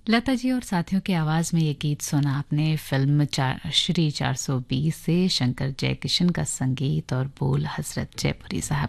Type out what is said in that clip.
लता जी और साथियों की आवाज़ में ये गीत सुना आपने फिल्म श्री 420 से। शंकर जयकिशन का संगीत और बोल हसरत जयपुरी साहब